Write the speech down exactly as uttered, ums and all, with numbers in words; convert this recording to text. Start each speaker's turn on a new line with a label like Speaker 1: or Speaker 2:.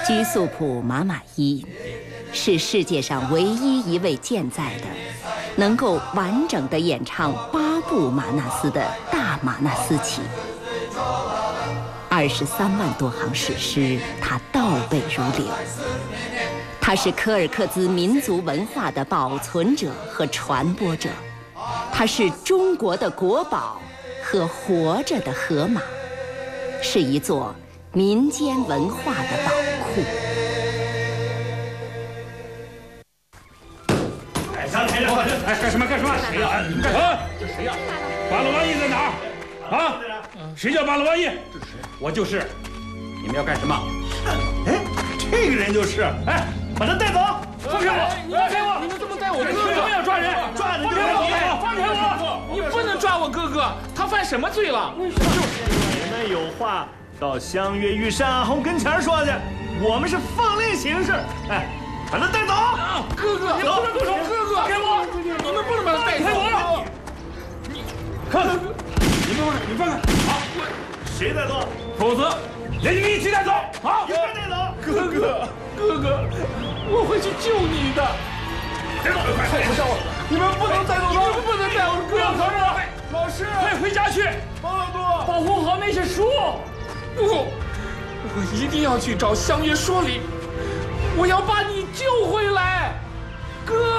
Speaker 1: 居素普马马伊是世界上唯一一位健在的能够完整的演唱八部马纳斯的大马纳斯琴。二十三万多行史诗，他倒背如流。他是柯尔克孜民族文化的保存者和传播者，他是中国的国宝和活着的河马，是一座民间文化的宝库。
Speaker 2: 哎，上台了！哎，干什么？干什么？谁呀？你们干什么？这谁呀？巴鲁王义在哪儿？啊？谁叫巴鲁王义？这是谁？我就是。你们要干什么？哎，这个人就是。哎，把他带走！放开我！放开我！
Speaker 3: 你们怎么带我哥哥？
Speaker 2: 为什么要抓人？抓人就放开我！放开我！
Speaker 3: 你不能抓我哥哥，他犯什么罪了？
Speaker 2: 为什么？你们有话到湘月玉山阿红跟前说去，我们是奉令行事。哎，把他带走！
Speaker 3: 哥哥，你不能动手！哥哥，
Speaker 2: 给我！
Speaker 3: 你们不能把他带走！
Speaker 2: 我！你看看，你放开，你放开！好，谁带走？否则连你们一起带走！好，一块带走！
Speaker 3: 哥哥，哥哥，我会去救你的。
Speaker 2: 带走！快
Speaker 3: 放不下我！你们不能带走他！你们不能带我哥哥！老师，
Speaker 2: 快回家去！
Speaker 3: 毛耳朵，
Speaker 2: 保护好那些书！
Speaker 3: 不，我一定要去找湘月说理，我要把你救回来，哥。